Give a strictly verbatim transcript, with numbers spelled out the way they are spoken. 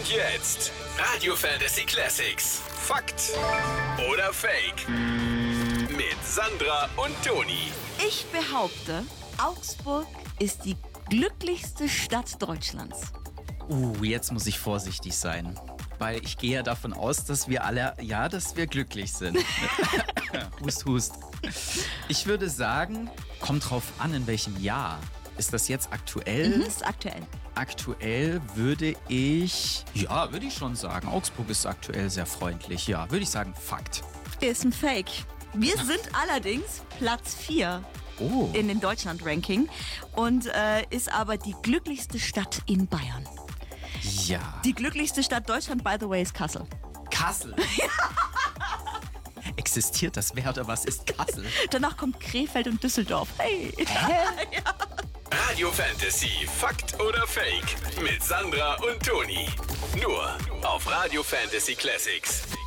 Und jetzt Radio Fantasy Classics. Fakt oder Fake? Mit Sandra und Toni. Ich behaupte, Augsburg ist die glücklichste Stadt Deutschlands. Uh, jetzt muss ich vorsichtig sein. Weil ich gehe ja davon aus, dass wir alle, ja, dass wir glücklich sind. hust, hust. Ich würde sagen, kommt drauf an, in welchem Jahr. Ist das jetzt aktuell? Mhm, ist aktuell. Aktuell würde ich, ja, würde ich schon sagen, Augsburg ist aktuell sehr freundlich. Ja, würde ich sagen, Fakt. Ist ein Fake. Wir sind allerdings Platz vier Oh. in den Deutschland-Ranking und äh, ist aber die glücklichste Stadt in Bayern. Ja. Die glücklichste Stadt Deutschland, by the way, ist Kassel. Kassel. Existiert das? Wer oder was ist Kassel? Danach kommt Krefeld und Düsseldorf. Hey. Radio Fantasy. Fakt oder Fake? Mit Sandra und Toni. Nur auf Radio Fantasy Classics.